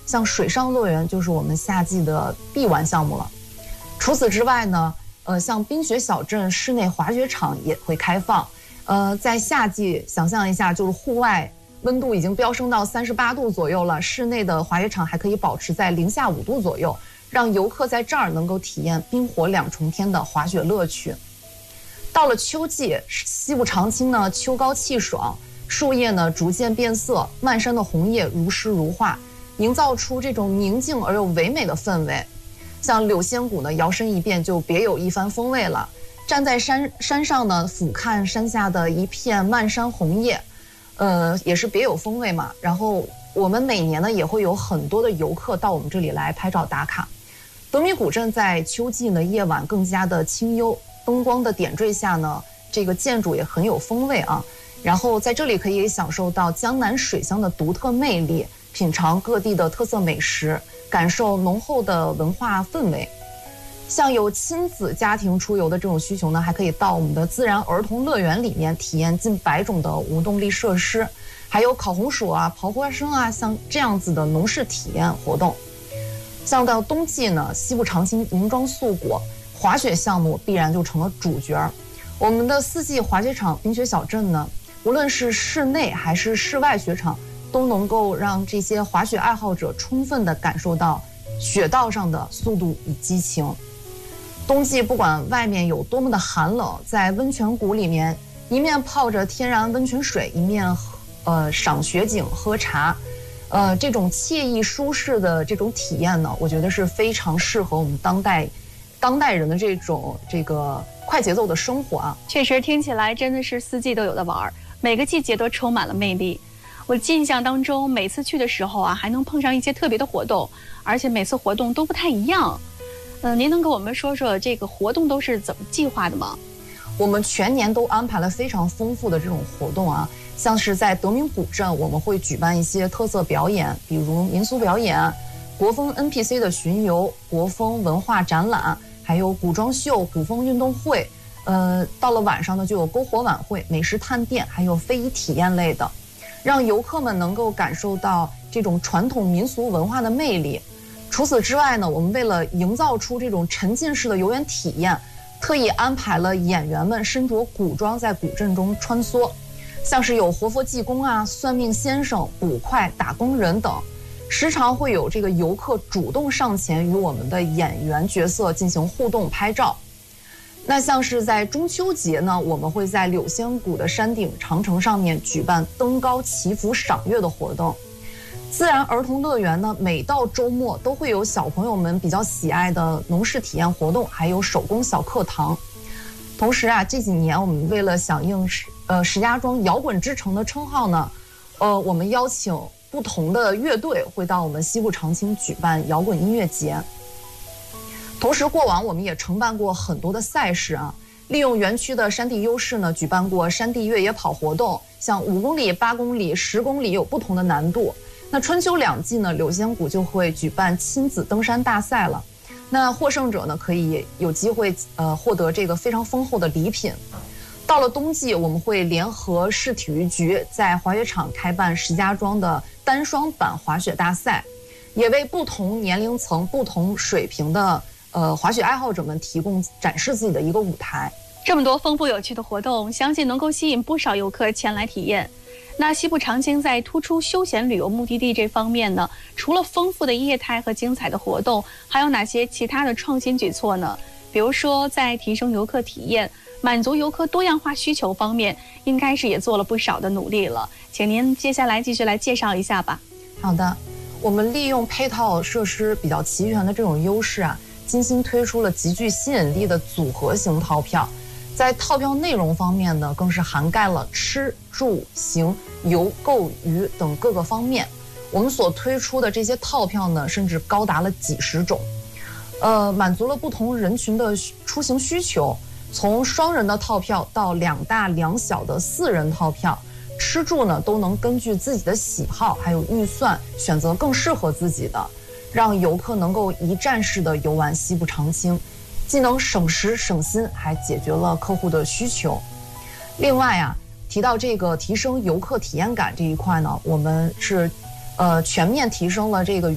像水上乐园就是我们夏季的必玩项目了。除此之外呢，像冰雪小镇室内滑雪场也会开放。在夏季，想象一下，就是户外温度已经飙升到38度左右了，室内的滑雪场还可以保持在零下5度左右，让游客在这儿能够体验冰火2重天的滑雪乐趣。到了秋季，西部长青呢秋高气爽，树叶呢逐渐变色，漫山的红叶如诗如画，营造出这种宁静而又唯美的氛围。像柳仙谷呢，摇身一变就别有一番风味了。站在山上呢，俯瞰山下的一片漫山红叶，也是别有风味嘛。然后我们每年呢也会有很多的游客到我们这里来拍照打卡。德米古镇在秋季呢夜晚更加的清幽，灯光的点缀下呢，这个建筑也很有风味啊。然后在这里可以享受到江南水乡的独特魅力，品尝各地的特色美食，感受浓厚的文化氛围。像有亲子家庭出游的这种需求呢，还可以到我们的自然儿童乐园里面体验近100种的无动力设施，还有烤红薯啊、刨花生啊，像这样子的农事体验活动。像到冬季呢，西部长青银装素裹，滑雪项目必然就成了主角。我们的4季滑雪场冰雪小镇呢，无论是室内还是室外雪场，都能够让这些滑雪爱好者充分地感受到雪道上的速度与激情。冬季不管外面有多么的寒冷，在温泉谷里面，一面泡着天然温泉水，一面赏雪景喝茶，这种惬意舒适的这种体验呢，我觉得是非常适合我们当代人的这个快节奏的生活啊。 确实听起来真的是4季都有的玩，每个季节都充满了魅力。我印象当中，每次去的时候啊，还能碰上一些特别的活动，而且每次活动都不太一样。您能给我们说说这个活动都是怎么计划的吗？ 我们全年都安排了非常丰富的这种活动啊，像是在德明古镇，我们会举办一些特色表演，比如民俗表演、国风 NPC 的巡游、国风文化展览，还有古装秀、古风运动会。到了晚上呢，就有篝火晚会、美食探店，还有非遗体验类的，让游客们能够感受到这种传统民俗文化的魅力。除此之外呢，我们为了营造出这种沉浸式的游园体验，特意安排了演员们身着古装在古镇中穿梭，像是有活佛济公啊、算命先生、捕快、打工人等，时常会有这个游客主动上前与我们的演员角色进行互动拍照。那像是在中秋节呢，我们会在柳仙谷的山顶长城上面举办登高祈福赏月的活动。自然儿童乐园呢，每到周末都会有小朋友们比较喜爱的农事体验活动，还有手工小课堂。同时啊，这几年我们为了响应石家庄摇滚之城的称号呢，我们邀请不同的乐队会到我们西部长青举办摇滚音乐节。同时，过往我们也承办过很多的赛事啊，利用园区的山地优势呢，举办过山地越野跑活动，像5公里、8公里、10公里有不同的难度。那春秋2季呢，柳仙谷就会举办亲子登山大赛了。那获胜者呢，可以有机会获得这个非常丰厚的礼品。到了冬季，我们会联合市体育局在滑雪场开办石家庄的单双板滑雪大赛，也为不同年龄层、不同水平的滑雪爱好者们提供展示自己的一个舞台。 这么多丰富有趣的活动，相信能够吸引不少游客前来体验。那西部长青在突出休闲旅游目的地这方面呢，除了丰富的业态和精彩的活动，还有哪些其他的创新举措呢？比如说在提升游客体验、满足游客多样化需求方面，应该是也做了不少的努力了。请您接下来继续来介绍一下吧。 好的，我们利用配套设施比较齐全的这种优势啊，精心推出了极具吸引力的组合型套票。在套票内容方面呢，更是涵盖了吃、住、行、游、购、娱等各个方面。我们所推出的这些套票呢，甚至高达了几十种，满足了不同人群的出行需求。从双人的套票到2大2小的4人套票，吃住呢都能根据自己的喜好还有预算选择更适合自己的，让游客能够一站式的游玩西部长青。既能省时省心，还解决了客户的需求。另外啊，提到这个提升游客体验感这一块呢，我们是全面提升了这个